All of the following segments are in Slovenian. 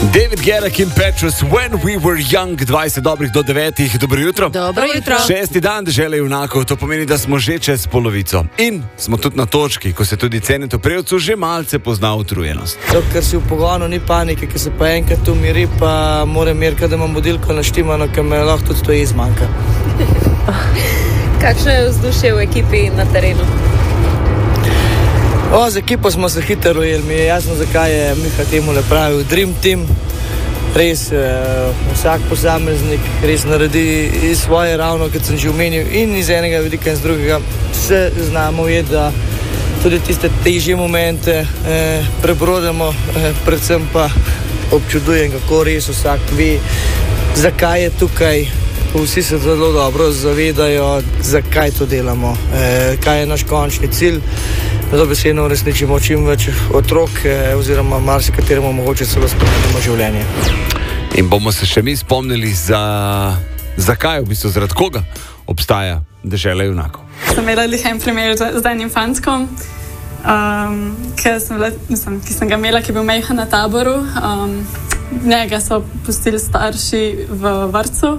David Guetta, Kim Petras, When We Were Young, 20 dobrih do 9. Dobro jutro. Dobro jutro. 6. dan dežele junakov, to pomeni, da smo že čez polovico. In smo tudi na točki, ko se tudi Cenetu Prevcu že malce pozna utrujenost. To, ker si v pogonu, ni panike, ker se pa enkrat umiri, pa moram merkati, da imam budilko naštimano, ker me lahko tudi to izmanjka. Kakšno je vzdušje v ekipi na terenu? Z ekipo smo se hitro ujeli, mi je jasno, zakaj je Miha temu le pravil Dream Team. Res vsak posameznik res naredi svoje, ravno kot sem že omenil, in iz enega vidika in z drugega se znamo ujeti, da tudi tiste težje momente prebrodemo, predvsem pa občudujem, kako res vsak ve, zakaj je tukaj. Vsi se zelo dobro zavedajo, zakaj to delamo, kaj je naš končni cilj, da dobesedno uresničimo čim več otrok oziroma marsikateremu mogoče celo spremenimo življenje. In bomo se še mi spomnili, zakaj, v bistvu zaradi koga obstaja dežela junakov. Sem imela en primer z enim fantkom, ki sem ga imela, ki je bil majhen na taboru. Njega so pustili starši v vrtcu.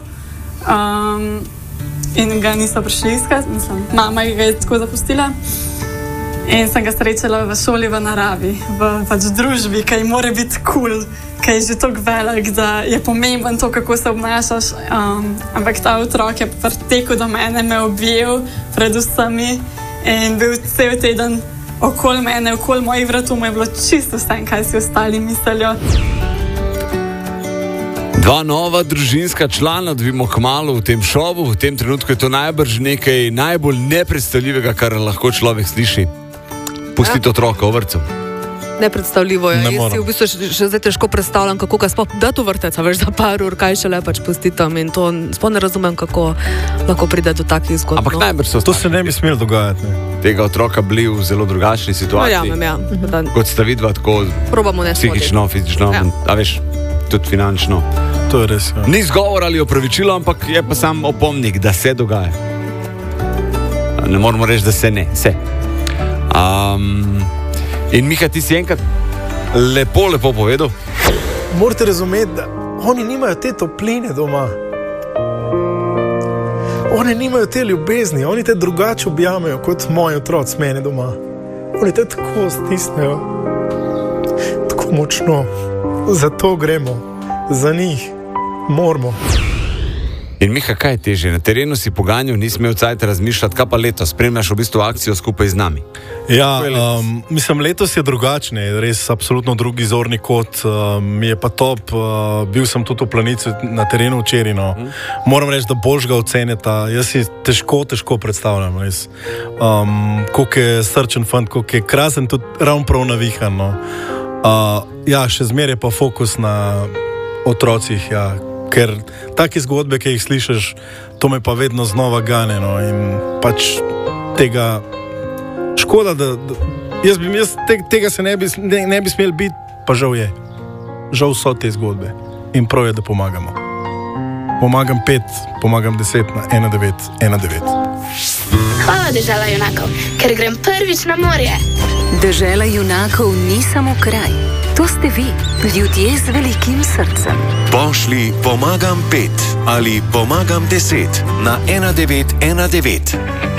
In ga niso prišli iskat, mama ga je tako zapustila in sem ga srečala v šoli v naravi, v družbi, ki mora biti cool, ki je že toliko velik, da je pomemben to, kako se obnašaš, ampak ta otrok je pritekel do mene, me objel pred vsemi in bil cel teden okoli mene, okoli mojih vratov, mu je bilo čisto vse, kaj si ostali mislijo. Dva nova družinska člana dobimo kmalu v tem šovu. V tem trenutku je to najbrž nekaj najbolj nepredstavljivega, kar lahko človek sliši. Pustiti otroka v vrtcu. Nepredstavljivo je. Jaz si v bistvu še zdaj težko predstavljam, kako ga sploh da to vrteca, veš, za par ur, kaj še le pač pustitam, in to sploh ne razumem, kako lahko pride do takih zgodb. Ampak najbrž so to se ne bi smelo dogajati. Tega otroka bili v zelo drugačni situaciji. Ja. Kot sta vidva, tako psihično, fizično, a veš, tudi finančno. To je res, ja. Ni zgovor ali opravičilo, ampak je pa sam opomnik, da se dogaja. Ne moramo reči, da se ne. Se. In Miha, ti si enkrat lepo povedal. Morate razumeti, da oni nimajo te topline doma. Oni nimajo te ljubezni, oni te drugače objamejo kot moji otroci mene doma. Oni te tako stisnejo, tako močno. Zato gremo, za njih. Moramo. In Miha, kaj je težje? Na terenu si poganjal, nisi imel cajt razmišljati, kaj pa letos? Spremljaš v bistvu akcijo skupaj z nami. Ja, mislim, letos je drugačne, res absolutno drugi zorni kot, mi je pa top, bil sem tudi v Planici na terenu včeraj, no. Moram reči, da boljš ga ocenjata, jaz si težko predstavljam, res. Koliko je srčen fant, koliko je krasen, tudi ravno prav navihan, no. Ja, še zmeraj je pa fokus na otrocih, ja. Ker take zgodbe, ki jih slišiš, to me pa vedno znova gane, no, in pač tega škoda, da jaz tega se ne bi smel biti, pa žal je. Žal so te zgodbe in prav je, da pomagamo. Pomagam 5, pomagam 10 na 1919. Hvala, dežela junakov, ker grem prvič na morje. Dežela junakov ni samo kraj. To ste vi, ljudje z velikim srcem. Pošli pomagam 5 ali pomagam 10 na 1919.